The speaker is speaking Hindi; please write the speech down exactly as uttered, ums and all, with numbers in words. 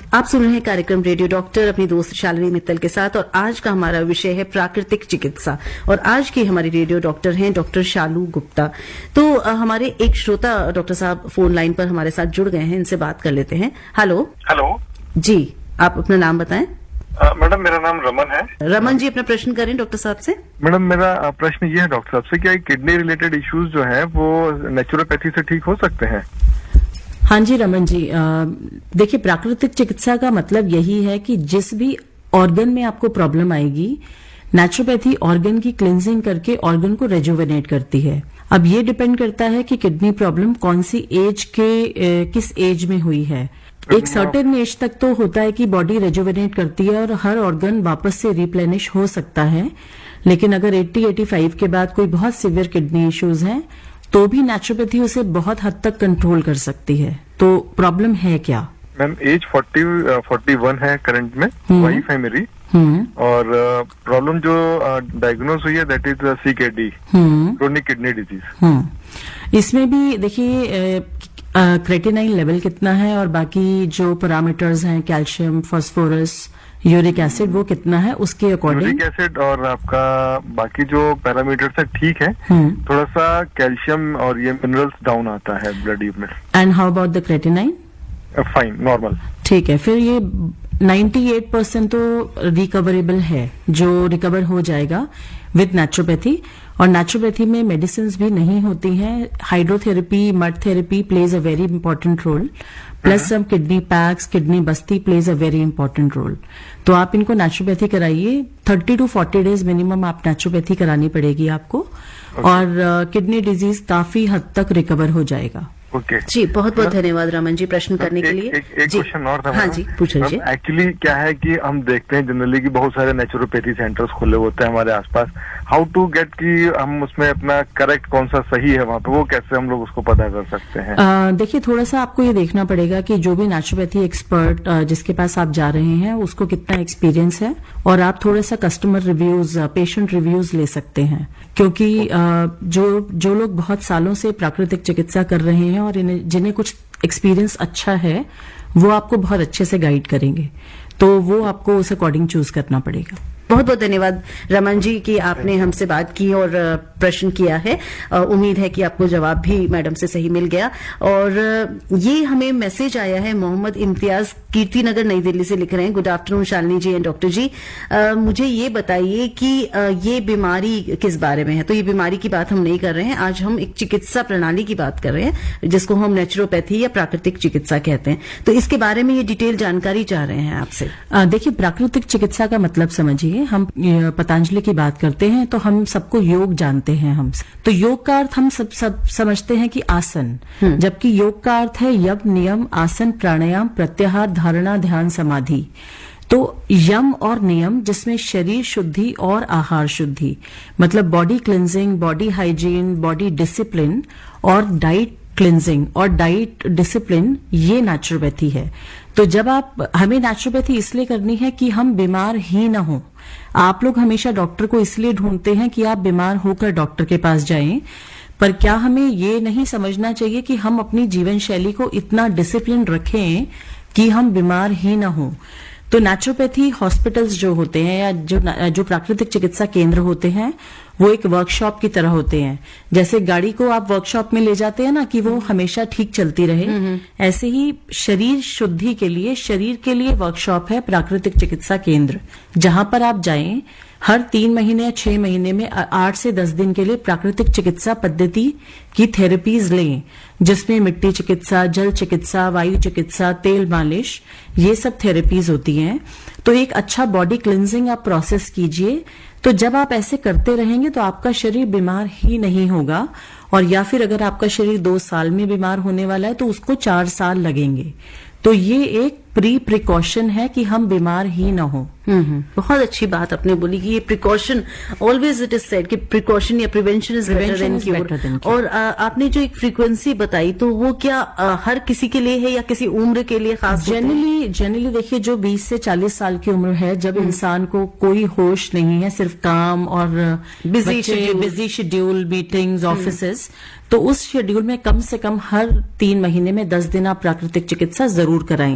आप सुन रहे हैं कार्यक्रम रेडियो डॉक्टर अपनी दोस्त शालिनी मित्तल के साथ और आज का हमारा विषय है प्राकृतिक चिकित्सा और आज की हमारी रेडियो डॉक्टर हैं डॉक्टर शालू गुप्ता। तो आ, हमारे एक श्रोता डॉक्टर साहब फोन लाइन पर हमारे साथ जुड़ गए हैं, इनसे बात कर लेते हैं। हेलो हेलो जी, आप अपना नाम बताएं। मैडम मेरा नाम रमन है। रमन जी अपना प्रश्न करें डॉक्टर साहब से। मैडम मेरा प्रश्न ये है डॉक्टर साहब से, क्या किडनी रिलेटेड इश्यूज जो है वो नेचुरोपैथी से ठीक हो सकते हैं? हाँ जी रमन जी, देखिए प्राकृतिक चिकित्सा का मतलब यही है कि जिस भी ऑर्गन में आपको प्रॉब्लम आएगी, नेचुरोपैथी ऑर्गन की क्लिनजिंग करके ऑर्गन को रेजुवेनेट करती है। अब ये डिपेंड करता है कि किडनी प्रॉब्लम कौन सी एज के ए, किस एज में हुई है। एक सर्टेन एज तक तो होता है कि बॉडी रेजुवेनेट करती है और हर ऑर्गन वापस से रिप्लेनिश हो सकता है, लेकिन अगर अस्सी पचासी के बाद कोई बहुत सीवियर किडनी इश्यूज हैं तो भी नेचुरोपैथी उसे बहुत हद तक कंट्रोल कर सकती है। तो प्रॉब्लम है क्या? मैम एज चालीस इकतालीस है करंट में, वाइफ है मेरी, और प्रॉब्लम जो डायग्नोज हुई है that is CKD, chronic kidney disease. इसमें भी देखिए क्रेटिनाइन लेवल कितना है और बाकी जो पैरामीटर्स हैं कैल्शियम, फास्फोरस, यूरिक एसिड वो कितना है उसके अकॉर्डिंग। यूरिक एसिड और आपका बाकी जो पैरामीटर्स है ठीक है, थोड़ा सा कैल्शियम और ये मिनरल्स डाउन आता है ब्लड में। And how about the creatinine? Fine, normal. ठीक है, फिर ये अट्ठानवे परसेंट तो रिकवरेबल है, जो रिकवर हो जाएगा विद नेचुरोपैथी। और नेचुरोपैथी में मेडिसिन भी नहीं होती हैं। Hydrotherapy, mud therapy plays a very important role, plus some kidney PACS, kidney Basti plays a very important role. तो आप इनको नेचुरोपैथी कराइए, thirty two forty days minimum आप नेचुरोपैथी करानी पड़ेगी आपको, और किडनी डिजीज काफी हद तक रिकवर हो जाएगा। Okay okay. जी, बहुत बहुत धन्यवाद रमन जी प्रश्न करने के लिए। एक, एक क्वेश्चन और था। हाँ जी, पूछ लीजिए। एक्चुअली क्या है कि हम देखते हैं जनरली कि बहुत सारे नेचुरोपैथी सेंटर्स खुले होते हैं हमारे आसपास। हाउ टू गेट कि हम उसमें अपना करेक्ट कौन सा सही है वहाँ पे, वो कैसे हम लोग उसको पता कर सकते हैं? देखिए थोड़ा सा आपको ये देखना पड़ेगा कि जो भी नेचुरोपैथी एक्सपर्ट जिसके पास आप जा रहे हैं उसको कितना एक्सपीरियंस है, और आप थोड़ा सा कस्टमर रिव्यूज, पेशेंट रिव्यूज ले सकते हैं, क्योंकि जो जो लोग बहुत सालों से प्राकृतिक चिकित्सा कर रहे हैं और जिन्हें कुछ एक्सपीरियंस अच्छा है वो आपको बहुत अच्छे से गाइड करेंगे, तो वो आपको उस अकॉर्डिंग चूज करना पड़ेगा। बहुत बहुत धन्यवाद रमन जी कि आपने हमसे बात की और प्रश्न किया है। उम्मीद है कि आपको जवाब भी मैडम से सही मिल गया। और ये हमें मैसेज आया है, मोहम्मद इम्तियाज कीर्ति नगर नई दिल्ली से लिख रहे हैं, good afternoon Shalini ji and doctor जी, आ, मुझे ये बताइए कि आ, ये बीमारी किस बारे में है। तो ये बीमारी की बात हम नहीं कर रहे हैं, आज हम एक चिकित्सा प्रणाली की बात कर रहे हैं जिसको हम नेचुरोपैथी या प्राकृतिक चिकित्सा कहते हैं। तो इसके बारे में ये डिटेल जानकारी चाह रहे हैं आपसे। देखिए प्राकृतिक चिकित्सा का मतलब समझिए, हम पतंजलि की बात करते हैं तो हम सबको योग जानते हैं। हम तो योग का अर्थ हम सब सब समझते हैं कि आसन, जबकि योग का अर्थ है यम, नियम, आसन, प्राणायाम, प्रत्याहार, धारणा, ध्यान, समाधि। तो यम और नियम जिसमें शरीर शुद्धि और आहार शुद्धि, मतलब body cleansing, body hygiene, body discipline, और डाइट क्लिनजिंग और डाइट डिसिप्लिन, ये नेचुरोपैथी है। तो जब आप, हमें नेचुरोपैथी इसलिए करनी है कि हम बीमार ही ना हो। आप लोग हमेशा डॉक्टर को इसलिए ढूंढते हैं कि आप बीमार होकर डॉक्टर के पास जाएं, पर क्या हमें ये नहीं समझना चाहिए कि हम अपनी जीवन शैली को इतना डिसिप्लिन रखें कि हम बीमार ही ना हो। तो नेचुरोपैथी हॉस्पिटल्स जो होते हैं या जो जो प्राकृतिक चिकित्सा केंद्र होते हैं वो एक वर्कशॉप की तरह होते हैं। जैसे गाड़ी को आप वर्कशॉप में ले जाते हैं ना कि वो हमेशा ठीक चलती रहे, ऐसे ही शरीर शुद्धि के लिए, शरीर के लिए वर्कशॉप है प्राकृतिक चिकित्सा केंद्र, जहां पर आप जाएं, हर तीन महीने या छह महीने में आठ से दस दिन के लिए प्राकृतिक चिकित्सा पद्धति की थेरेपीज लें, जिसमें मिट्टी चिकित्सा, जल चिकित्सा, वायु चिकित्सा, तेल मालिश, ये सब थेरेपीज होती हैं। तो एक अच्छा बॉडी क्लिनजिंग आप प्रोसेस कीजिए। तो जब आप ऐसे करते रहेंगे तो आपका शरीर बीमार ही नहीं होगा, और या फिर अगर आपका शरीर दो साल में बीमार होने वाला है तो उसको चार साल लगेंगे। तो ये एक प्री प्रिकॉशन है कि हम बीमार ही ना हो। बहुत अच्छी बात आपने बोली कि ये precaution, always it is said कि प्रिकॉशन या prevention is better than cure. और आ, आपने जो एक फ्रीक्वेंसी बताई तो वो क्या आ, हर किसी के लिए है या किसी उम्र के लिए खास? जनरली जनरली देखिए जो बीस से चालीस साल की उम्र है, जब इंसान को कोई होश नहीं है, सिर्फ काम और busy busy schedule, meetings, offices, तो उस शेड्यूल में कम से कम हर तीन महीने में दस दिन आप प्राकृतिक चिकित्सा जरूर कराएं।